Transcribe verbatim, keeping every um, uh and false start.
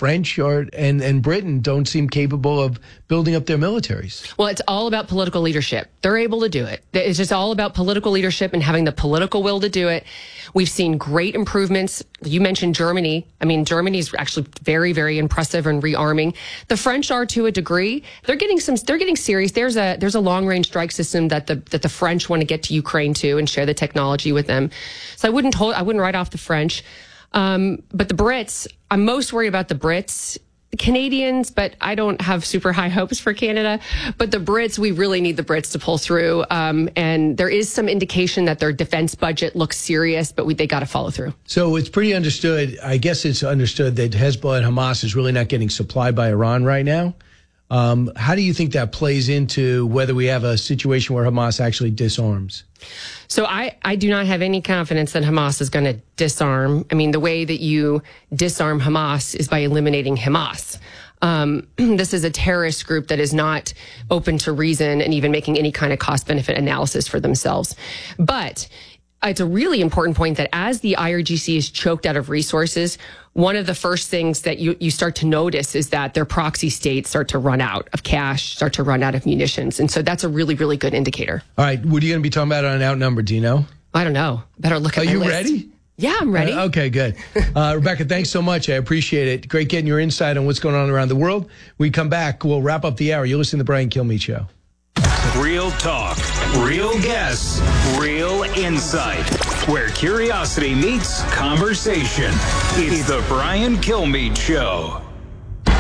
French or and, and Britain don't seem capable of building up their militaries. Well, it's all about political leadership. They're able to do it. It's just all about political leadership and having the political will to do it. We've seen great improvements. You mentioned Germany. I mean, Germany is actually very, very impressive in rearming. The French are to a degree. They're getting some. They're getting serious. There's a there's a long range strike system that the that the French want to get to Ukraine too and share the technology with them. So I wouldn't hold. I wouldn't write off the French. Um, but the Brits, I'm most worried about the Brits. The Canadians, but I don't have super high hopes for Canada. But the Brits, we really need the Brits to pull through. Um, and there is some indication that their defense budget looks serious, but we, they got to follow through. So it's pretty understood. I guess it's understood that Hezbollah and Hamas is really not getting supplied by Iran right now. Um, how do you think that plays into whether we have a situation where Hamas actually disarms? So I, I do not have any confidence that Hamas is going to disarm. I mean, the way that you disarm Hamas is by eliminating Hamas. Um, this is a terrorist group that is not open to reason and even making any kind of cost-benefit analysis for themselves. But it's a really important point that as the I R G C is choked out of resources, one of the first things that you, you start to notice is that their proxy states start to run out of cash, start to run out of munitions. And so that's a really, really good indicator. All right. What are you going to be talking about on Outnumbered? Do you know? I don't know. Better look at Are my you list. ready? Yeah, I'm ready. Uh, okay, good. Uh, Rebecca, thanks so much. I appreciate it. Great getting your insight on what's going on around the world. We come back. We'll wrap up the hour. You're listening to the Brian Kilmeade Show. Real talk, real guests, real insight. Where curiosity meets conversation. It's the Brian Kilmeade Show.